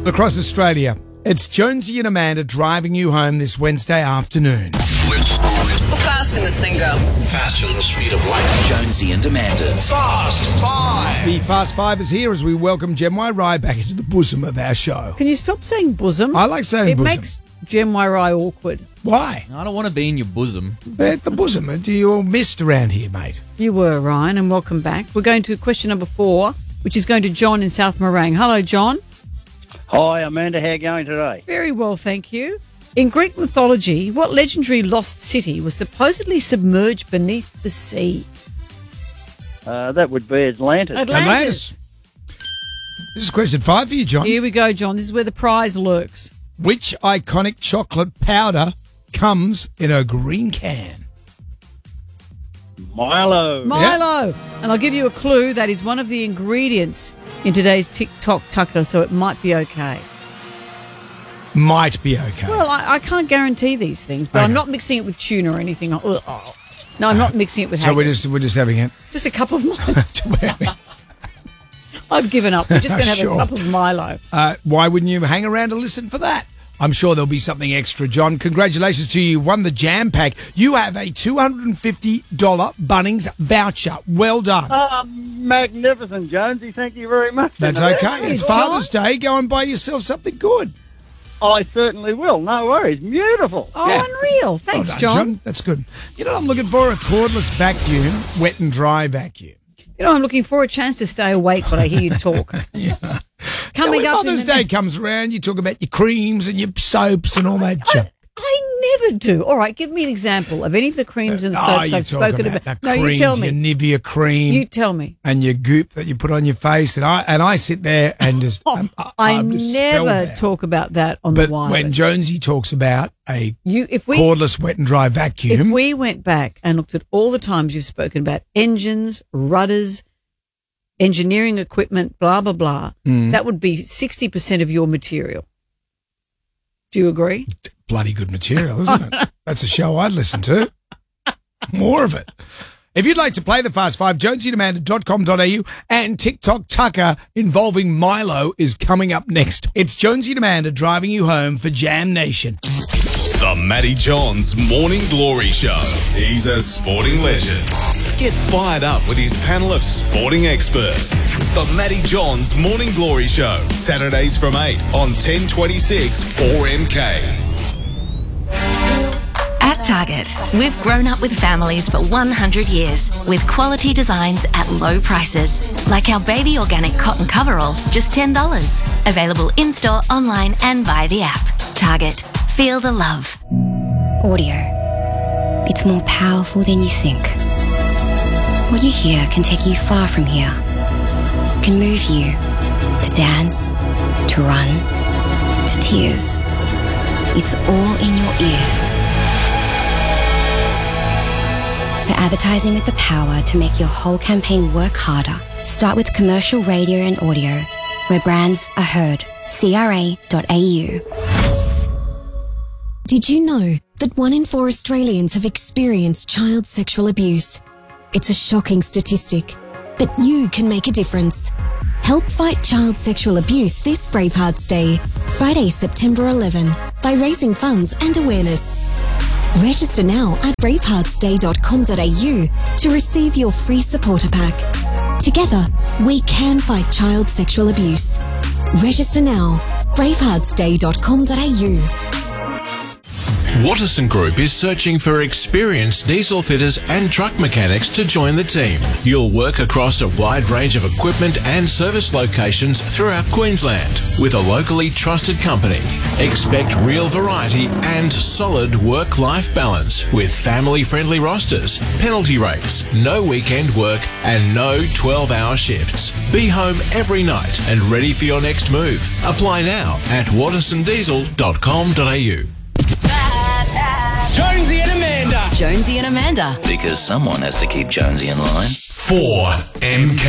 across Australia. It's Jonesy and Amanda driving you home this Wednesday afternoon. How fast can this thing go? Faster than the speed of light. Jonesy and Amanda's Fast Five. The Fast Five is here as we welcome Jem Rai back into the bosom of our show. Can you stop saying bosom? I like saying it bosom. It makes Jem Rai awkward. Why? I don't want to be in your bosom. The bosom. Do you all missed around here, mate? You were, Ryan, and welcome back. We're going to question number 4, which is going to John in South Morang. Hello, John. Hi, Amanda. How are you going today? Very well, thank you. In Greek mythology, what legendary lost city was supposedly submerged beneath the sea? That would be Atlantis. Atlantis. This is question 5 for you, John. Here we go, John. This is where the prize lurks. Which iconic chocolate powder comes in a green can? Milo. And I'll give you a clue. That is one of the ingredients in today's TikTok tucker, so it might be okay. Might be okay. Well, I can't guarantee these things, but Okay. I'm not mixing it with tuna or anything. No, I'm not mixing it with So haggis. we're just having it. Just a cup of Milo. I've given up. We're just going to have Sure. a cup of Milo. Why wouldn't you hang around to listen for that? I'm sure there'll be something extra, John. Congratulations to you. You've won the Jam Pack. You have a $250 Bunnings voucher. Well done. Magnificent, Jonesy. Thank you very much. That's okay. It's John? Father's Day. Go and buy yourself something good. I certainly will. No worries. Beautiful. Oh, Yeah. unreal. Thanks, Well done, John. That's good. You know what I'm looking for? A cordless vacuum, wet and dry vacuum. You know, I'm looking for a chance to stay awake when I hear you talk. Coming When up Mother's in the Day comes around, you talk about your creams and your soaps and all that junk. I never do. All right, give me an example of any of the creams and soaps you I've talk spoken about about. the No, you creams, tell me. your Nivea cream. You tell me. And your goop that you put on your face, and I sit there and just I I'm just never spellbound. talk about that on But the wire. when Jonesy talks about a If we cordless wet and dry if vacuum, we went back and looked at all the times you've spoken about engines, rudders, engineering equipment, blah blah blah, that would be 60% of your material. Do you agree? bloody good material, isn't it? That's a show I'd listen to. More of it. If you'd like to play the Fast Five, jonesyandamanda.com.au and TikTok Tucker involving Milo is coming up next. It's Jonesy and Amanda driving you home for Jam Nation. The Matty Johns Morning Glory Show. He's a sporting legend. Get fired up with his panel of sporting experts. The Matty Johns Morning Glory Show. Saturdays from 8 on 1026 4MK. At Target, we've grown up with families for 100 years with quality designs at low prices. Like our baby organic cotton coverall, just $10. Available in-store, online and via the app. Target. Feel the love. Audio. It's more powerful than you think. What you hear can take you far from here. Can move you to dance, to run, to tears. It's all in your ears. For advertising with the power to make your whole campaign work harder, start with commercial radio and audio, where brands are heard. CRA.au. Did you know that 1 in 4 Australians have experienced child sexual abuse? It's a shocking statistic, but you can make a difference. Help fight child sexual abuse this Bravehearts Day, Friday, September 11, by raising funds and awareness. Register now at braveheartsday.com.au to receive your free supporter pack. Together, we can fight child sexual abuse. Register now, braveheartsday.com.au. Watterson Group is searching for experienced diesel fitters and truck mechanics to join the team. You'll work across a wide range of equipment and service locations throughout Queensland with a locally trusted company. Expect real variety and solid work-life balance with family-friendly rosters, penalty rates, no weekend work and no 12-hour shifts. Be home every night and ready for your next move. Apply now at wattersondiesel.com.au. Jonesy and Amanda. Jonesy and Amanda. because someone has to keep Jonesy in line. 4MK.